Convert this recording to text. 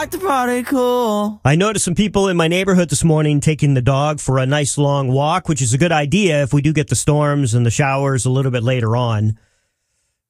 like to party cool. I noticed some people in my neighborhood this morning taking the dog for a nice long walk, which is a good idea if we do get the storms and the showers a little bit later on.